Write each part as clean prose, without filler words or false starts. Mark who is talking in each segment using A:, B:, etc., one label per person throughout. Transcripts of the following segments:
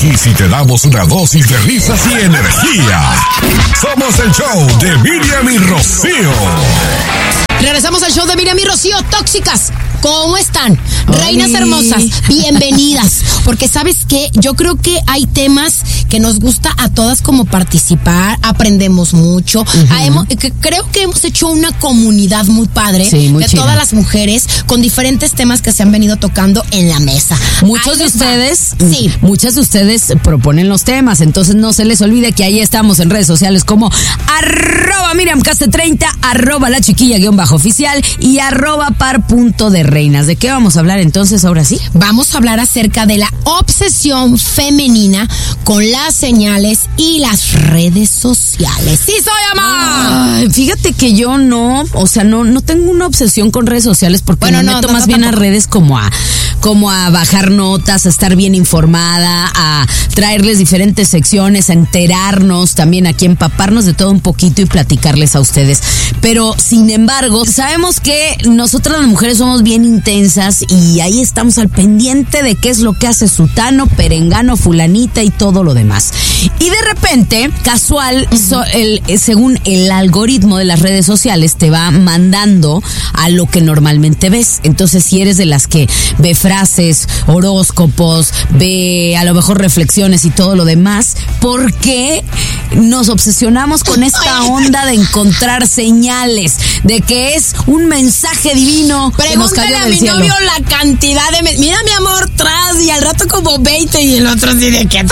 A: Y si te damos una dosis de risas y energía, somos el show de Miriam y Rocío.
B: Regresamos al show de Miriam y Rocío. Tóxicas, ¿cómo están? Reinas hermosas, bienvenidas. Porque ¿sabes qué? Yo creo que hay temas que nos gusta a todas como participar, aprendemos mucho. Creo que hemos hecho una comunidad muy padre,
C: sí, muy
B: de
C: chida.
B: todas las mujeres con diferentes temas que se han venido tocando en la mesa.
C: Muchas de ustedes proponen los temas, entonces no se les olvide que ahí estamos en redes sociales como @MiriamCaste30, @LaChiquilla_oficial y @par.de_reinas. ¿De qué vamos a hablar entonces ahora sí?
B: Vamos a hablar acerca de la obsesión femenina con las señales y las redes sociales. ¡Sí soy, mamá!
C: Ay, fíjate que yo no tengo una obsesión con redes sociales porque me meto más bien a redes como a bajar notas, a estar bien informada, a traerles diferentes secciones, a enterarnos, también aquí empaparnos de todo un poquito y platicarles a ustedes. Pero, sin embargo, sabemos que nosotras las mujeres somos bien intensas y ahí estamos al pendiente de qué es lo que hace sutano, perengano, fulanita y todo lo demás. Y de repente, casual, según el algoritmo de las redes sociales, te va mandando a lo que normalmente ves. Entonces, si eres de las que ve frases, horóscopos, ve a lo mejor reflexiones y todo lo demás, ¿por qué nos obsesionamos con esta onda de encontrar señales, de que es un mensaje divino que nos cayó del cielo?
B: Pregúntale a mi novio la cantidad de... Mira, mi amor, tras, y al rato como 20 y el otro así de que...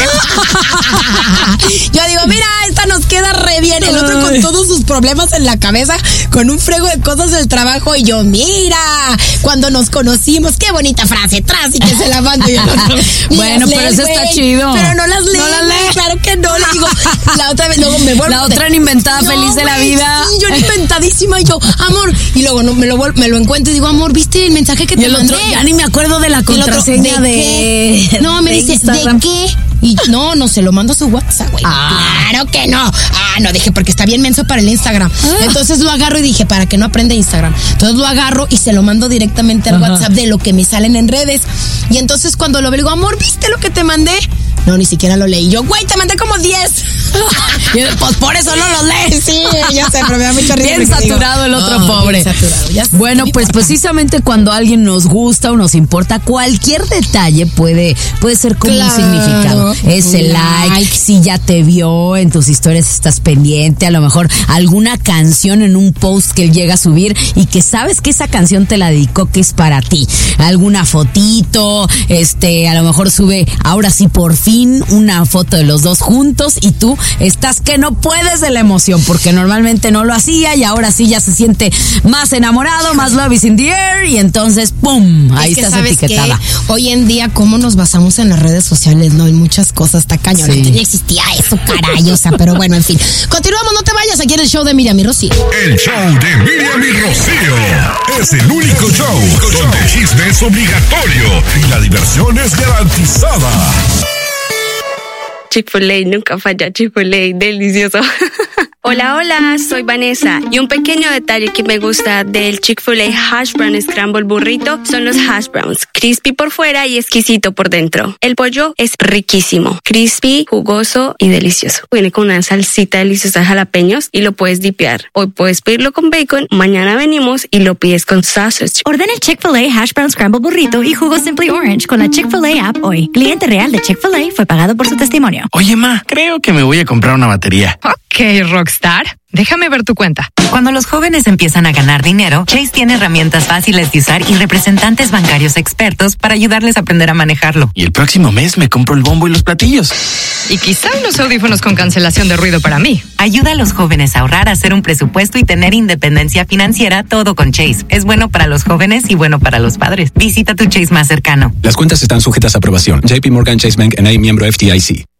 B: Yo digo, mira, esta nos queda re bien. El otro con todos sus problemas en la cabeza, con un frego de cosas del trabajo, y yo, mira, cuando nos conocimos, qué bonita frase, tras, y que se la mando. Y el otro,
C: bueno, pero eso está chido.
B: Pero no las lees. Claro que no. Le digo, la otra vez, luego me vuelvo...
C: La otra ni inventada, feliz de la vida.
B: Sí, yo ni inventadísima, y yo, amor, y luego me lo encuentro y digo, amor, ¿viste el mensaje que te mandé?
C: Otro, ya ni me acuerdo de la contraseña
B: de no, me dice, Instagram. ¿De qué? Y no se lo mando a su WhatsApp, güey. Claro que no. No, dije, porque está bien menso para el Instagram. Entonces lo agarro y dije, para que no aprenda Instagram. Entonces lo agarro y se lo mando directamente al WhatsApp de lo que me salen en redes. Y entonces cuando lo veo, digo, amor, ¿viste lo que te mandé? No, ni siquiera lo leí. Yo, güey, te mandé como 10.
C: Pues por eso no los lees.
B: Sí, ya sé, pero me da mucha risa.
C: Bien saturado el otro pobre.
B: Bien saturado, ya sé.
C: Bueno, pues precisamente cuando a alguien nos gusta o nos importa, cualquier detalle puede ser con un significado. Ese like, si ya te vio, en tus historias estás pendiente, a lo mejor alguna canción en un post que él llega a subir y que sabes que esa canción te la dedicó, que es para ti. Alguna fotito, a lo mejor sube, ahora sí por fin, una foto de los dos juntos y tú estás que no puedes de la emoción porque normalmente no lo hacía y ahora sí ya se siente más enamorado, más love is in the air y entonces ¡pum! Ahí estás etiquetada.
B: Hoy en día, ¿cómo nos basamos en las redes sociales? No, en muchas cosas, está cañón.
C: Sí.
B: No existía eso, caray, o sea, pero bueno, en fin. Continuamos, no te vayas, aquí en el show de Miriam y Rocío.
A: El show de Miriam y Rocío es el único show donde el chisme es obligatorio y la diversión es garantizada.
D: Chick-fil-A nunca falla, Chick-fil-A, delicioso. Hola, soy Vanessa y un pequeño detalle que me gusta del Chick-fil-A Hash Brown Scramble Burrito son los hash browns, crispy por fuera y exquisito por dentro. El pollo es riquísimo, crispy, jugoso y delicioso. Viene con una salsita deliciosa de jalapeños y lo puedes dipear. Hoy puedes pedirlo con bacon, mañana venimos y lo pides con sausage.
E: Ordena el Chick-fil-A Hash Brown Scramble Burrito y jugo Simply Orange con la Chick-fil-A app hoy. Cliente real de Chick-fil-A fue pagado por su testimonio.
F: Oye, ma, creo que me voy a comprar una batería.
G: Ok, Rockstar. Déjame ver tu cuenta.
H: Cuando los jóvenes empiezan a ganar dinero, Chase tiene herramientas fáciles de usar y representantes bancarios expertos para ayudarles a aprender a manejarlo.
F: Y el próximo mes me compro el bombo y los platillos.
G: Y quizá unos audífonos con cancelación de ruido para mí.
H: Ayuda a los jóvenes a ahorrar, a hacer un presupuesto y tener independencia financiera, todo con Chase. Es bueno para los jóvenes y bueno para los padres. Visita tu Chase más cercano.
I: Las cuentas están sujetas a aprobación. JP Morgan Chase Bank N.A. miembro FDIC.